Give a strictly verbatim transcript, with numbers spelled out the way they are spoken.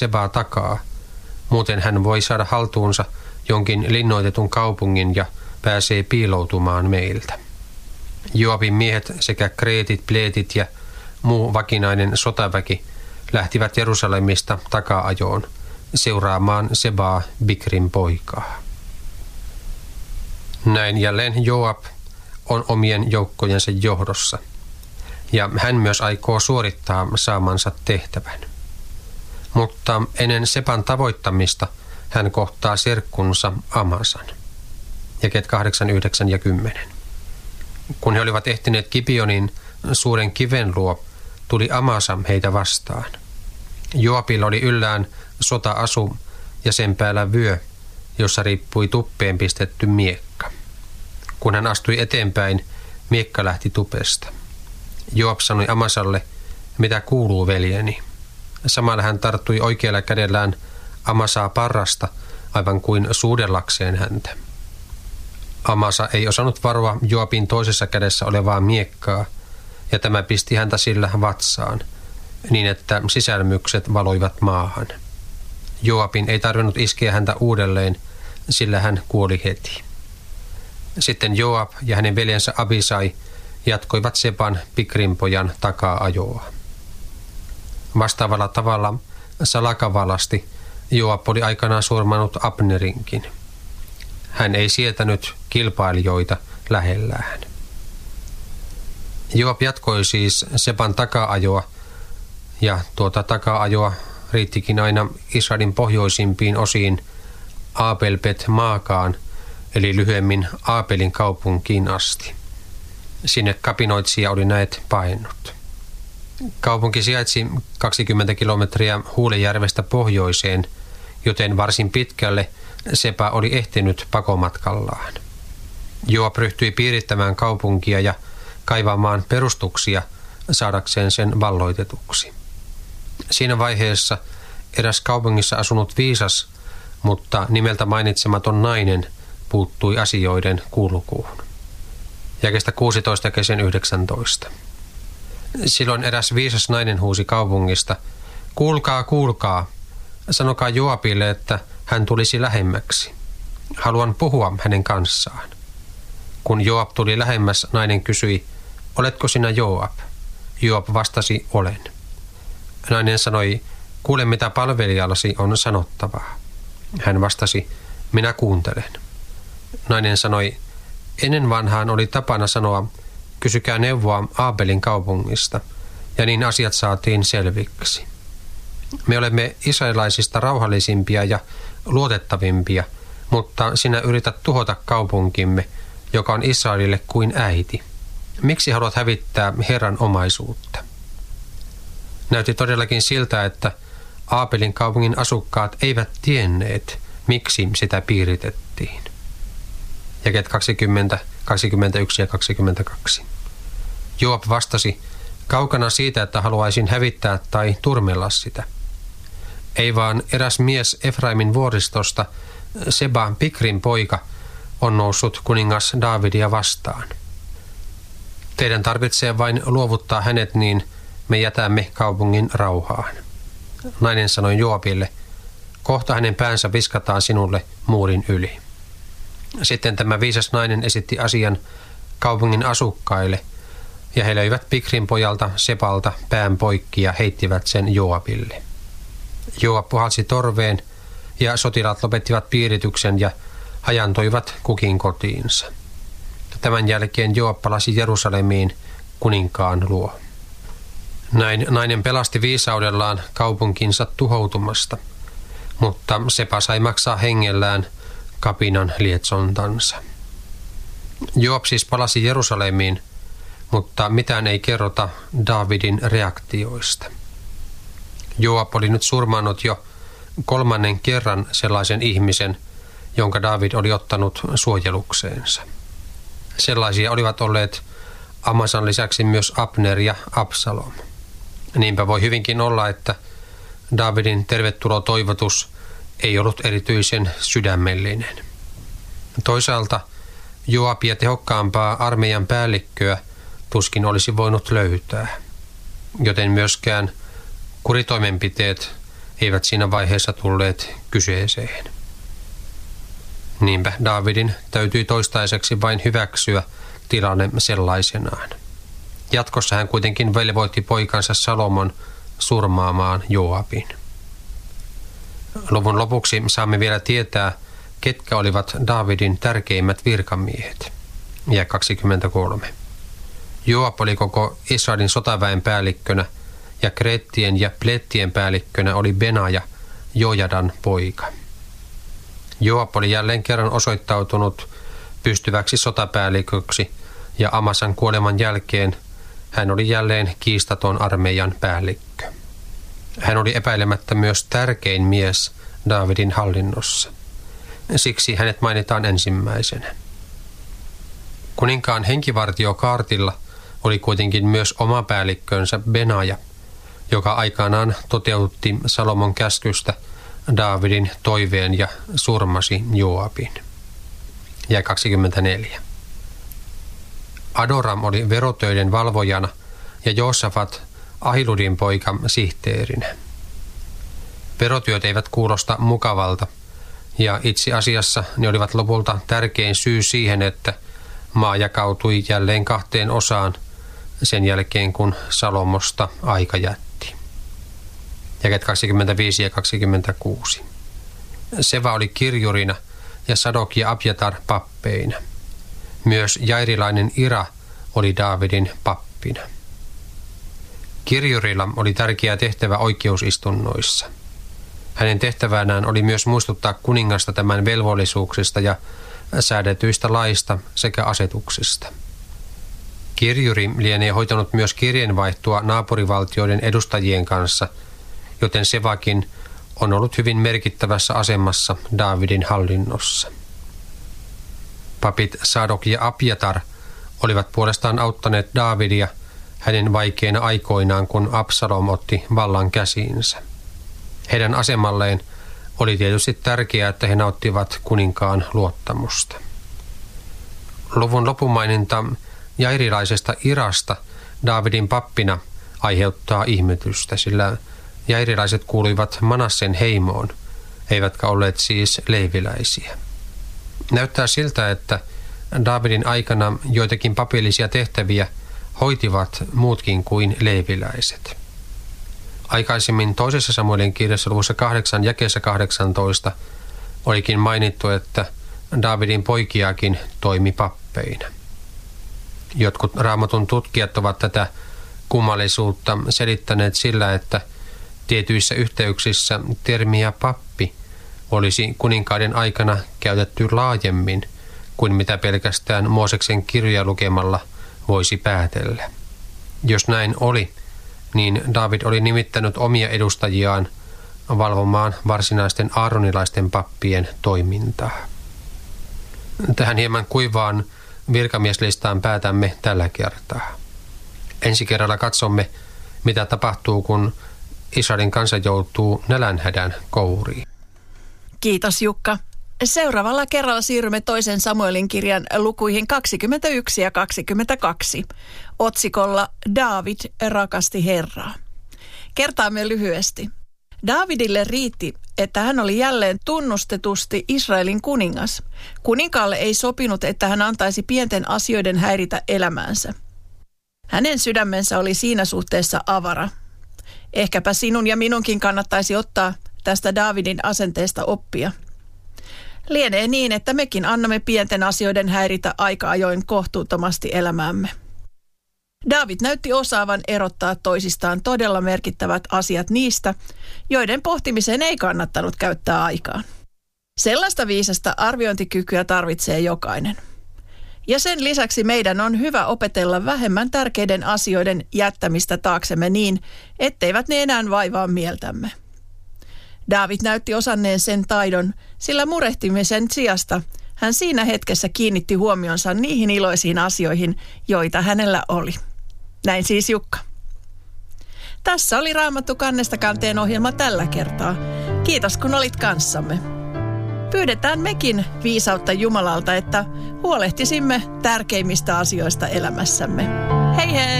Sebaa takaa. Muuten hän voi saada haltuunsa jonkin linnoitetun kaupungin ja pääsee piiloutumaan meiltä. Joabin miehet sekä kreetit, pleetit ja muu vakinainen sotaväki lähtivät Jerusalemista taka-ajoon seuraamaan Sebaa, Bikrin poikaa. Näin jälleen Joab on omien joukkojensa johdossa, ja hän myös aikoo suorittaa saamansa tehtävän. Mutta ennen Seban tavoittamista hän kohtaa serkkunsa Amasan. Jakeet kahdeksan, yhdeksän ja kymmenen. Kun he olivat ehtineet Gibionin suuren kiven luo, tuli Amasa heitä vastaan. Joabilla oli yllään sota-asu ja sen päällä vyö, jossa riippui tuppeen pistetty miekka. Kun hän astui eteenpäin, miekka lähti tupesta. Joab sanoi Amasalle, mitä kuuluu, veljeni? Samalla hän tarttui oikealla kädellään Amasaa parrasta, aivan kuin suudellakseen häntä. Amasa ei osannut varoa Joabin toisessa kädessä olevaa miekkaa, ja tämä pisti häntä sillä vatsaan, niin että sisälmykset valoivat maahan. Joabin ei tarvinnut iskeä häntä uudelleen, sillä hän kuoli heti. Sitten Joab ja hänen veljensä Abisai jatkoivat Seban, Bikrin pojan takaa-ajoa. Vastaavalla tavalla salakavalasti Joab oli aikanaan surmannut Abnerinkin. Hän ei sietänyt kilpailijoita lähellään. Joab jatkoi siis Seban takaa-ajoa, ja tuota takaa-ajoa riittikin aina Israelin pohjoisimpiin osiin Abel-Bet-Maakaan, eli lyhyemmin Aapelin kaupunkiin asti. Sinne kapinoitsija oli näet paennut. Kaupunki sijaitsi kaksikymmentä kilometriä Huulejärvestä pohjoiseen, joten varsin pitkälle Seba oli ehtinyt pakomatkallaan. Joab ryhtyi piirittämään kaupunkia ja kaivamaan perustuksia saadakseen sen valloitetuksi. Siinä vaiheessa eräs kaupungissa asunut viisas, mutta nimeltä mainitsematon nainen puuttui asioiden kulkuun. Jakeesta kuusitoista ja kesän yhdeksäntoista. Silloin eräs viisas nainen huusi kaupungista, kuulkaa, kuulkaa, sanokaa Joabille, että hän tulisi lähemmäksi. Haluan puhua hänen kanssaan. Kun Joab tuli lähemmäs, nainen kysyi, oletko sinä Joab? Joab vastasi, olen. Nainen sanoi, kuule mitä palvelijallasi on sanottavaa. Hän vastasi, minä kuuntelen. Nainen sanoi, ennen vanhaan oli tapana sanoa, kysykää neuvoa Aabelin kaupungista, ja niin asiat saatiin selviksi. Me olemme israelaisista rauhallisimpia ja luotettavimpia, mutta sinä yrität tuhota kaupunkimme, joka on Israelille kuin äiti. Miksi haluat hävittää Herran omaisuutta? Näytti todellakin siltä, että Aapelin kaupungin asukkaat eivät tienneet, miksi sitä piiritettiin. Jakeet kaksikymmentä, kaksikymmentäyksi ja kaksikymmentäkaksi. Joab vastasi, kaukana siitä, että haluaisin hävittää tai turmella sitä. Ei vaan eräs mies Efraimin vuoristosta, Seba, Bikrin poika, on noussut kuningas Daavidia vastaan. Teidän tarvitsee vain luovuttaa hänet, niin me jätämme kaupungin rauhaan. Nainen sanoi Joabille, kohta hänen päänsä viskataan sinulle muurin yli. Sitten tämä viisas nainen esitti asian kaupungin asukkaille, ja he löivät Bikrin pojalta Sebalta pään poikki ja heittivät sen Joabille. Joab puhalsi torveen, ja sotilaat lopettivat piirityksen ja hajantoivat kukin kotiinsa. Tämän jälkeen Joab palasi Jerusalemiin kuninkaan luo. Näin nainen pelasti viisaudellaan kaupunkinsa tuhoutumasta, mutta Seba sai maksaa hengellään kapinan lietsontansa. Joab siis palasi Jerusalemiin, mutta mitään ei kerrota Daavidin reaktioista. Joab oli nyt surmannut jo kolmannen kerran sellaisen ihmisen, jonka Daavid oli ottanut suojelukseensa. Sellaisia olivat olleet Amasan lisäksi myös Abner ja Absalom. Niinpä voi hyvinkin olla, että Daavidin tervetulotoivotus ei ollut erityisen sydämellinen. Toisaalta Joabia tehokkaampaa armeijan päällikköä tuskin olisi voinut löytää, joten myöskään kuritoimenpiteet eivät siinä vaiheessa tulleet kyseeseen. Niinpä Daavidin täytyi toistaiseksi vain hyväksyä tilanne sellaisenaan. Jatkossa hän kuitenkin velvoitti poikansa Salomon surmaamaan Joabin. Luvun lopuksi saamme vielä tietää, ketkä olivat Daavidin tärkeimmät virkamiehet. Ja kaksikymmentäkolme. Joab oli koko Israelin sotaväen päällikkönä ja Kreettien ja Plettien päällikkönä oli Benaja, Jojadan poika. Joab oli jälleen kerran osoittautunut pystyväksi sotapäälliköksi ja Amasan kuoleman jälkeen hän oli jälleen kiistaton armeijan päällikkö. Hän oli epäilemättä myös tärkein mies Daavidin hallinnossa. Siksi hänet mainitaan ensimmäisenä. Kuninkaan henkivartiokaartilla oli kuitenkin myös oma päällikkönsä Benaja, joka aikanaan toteutti Salomon käskystä Daavidin toiveen ja surmasi Joabin. Ja kaksikymmentäneljä. Adoram oli verotöiden valvojana ja Joosafat Ahiludin poika sihteerinä. Verotyöt eivät kuulosta mukavalta, ja itse asiassa ne olivat lopulta tärkein syy siihen, että maa jakautui jälleen kahteen osaan sen jälkeen, kun Salomosta aika jätti. Jakeet kaksikymmentäviisi ja kaksikymmentäkuusi. Seva oli kirjurina ja Sadok ja Abjatar pappeina. Myös jairilainen Ira oli Daavidin pappina. Kirjurilla oli tärkeä tehtävä oikeusistunnoissa. Hänen tehtävänään oli myös muistuttaa kuningasta tämän velvollisuuksista ja säädetyistä laista sekä asetuksista. Kirjuri lienee hoitanut myös kirjeenvaihtoa naapurivaltioiden edustajien kanssa, joten Sevakin on ollut hyvin merkittävässä asemassa Daavidin hallinnossa. Papit Sadok ja Abjatar olivat puolestaan auttaneet Daavidia hänen vaikeina aikoinaan, kun Absalom otti vallan käsiinsä. Heidän asemalleen oli tietysti tärkeää, että he nauttivat kuninkaan luottamusta. Luvun lopumaininta jairilaisesta Irasta Daavidin pappina aiheuttaa ihmetystä, sillä jairilaiset kuuluivat Manassen heimoon, eivätkä olleet siis leeviläisiä. Näyttää siltä, että Daavidin aikana joitakin papillisia tehtäviä hoitivat muutkin kuin leeviläiset. Aikaisemmin toisessa Samuelin kirjassa luvussa kahdeksan jakeessa kahdeksantoista olikin mainittu, että Daavidin poikiakin toimi pappeina. Jotkut Raamatun tutkijat ovat tätä kummallisuutta selittäneet sillä, että tietyissä yhteyksissä termiä pappi olisi kuninkaiden aikana käytetty laajemmin kuin mitä pelkästään Mooseksen kirjoja lukemalla voisi päätellä. Jos näin oli, niin Daavid oli nimittänyt omia edustajiaan valvomaan varsinaisten aaronilaisten pappien toimintaa. Tähän hieman kuivaan virkamieslistaan päätämme tällä kertaa. Ensi kerralla katsomme, mitä tapahtuu, kun Israelin kansa joutuu nälänhädän kouriin. Kiitos Jukka. Seuraavalla kerralla siirrymme toisen Samuelin kirjan lukuihin kaksikymmentäyksi ja kaksikymmentäkaksi. Otsikolla Daavid rakasti Herraa. Kertaamme lyhyesti. Daavidille riitti, että hän oli jälleen tunnustetusti Israelin kuningas. Kuninkaalle ei sopinut, että hän antaisi pienten asioiden häiritä elämäänsä. Hänen sydämensä oli siinä suhteessa avara. Ehkäpä sinun ja minunkin kannattaisi ottaa tästä Daavidin asenteesta oppia. Lienee niin, että mekin annamme pienten asioiden häiritä aika ajoin kohtuuttomasti elämäämme. Daavid näytti osaavan erottaa toisistaan todella merkittävät asiat niistä, joiden pohtimiseen ei kannattanut käyttää aikaa. Sellaista viisasta arviointikykyä tarvitsee jokainen. Ja sen lisäksi meidän on hyvä opetella vähemmän tärkeiden asioiden jättämistä taaksemme niin, etteivät ne enää vaivaa mieltämme. Daavid näytti osanneen sen taidon, sillä murehtimisen sijasta hän siinä hetkessä kiinnitti huomionsa niihin iloisiin asioihin, joita hänellä oli. Näin siis Jukka. Tässä oli Raamattu kannesta kanteen ohjelma tällä kertaa. Kiitos kun olit kanssamme. Pyydetään mekin viisautta Jumalalta, että huolehtisimme tärkeimmistä asioista elämässämme. Hei hei!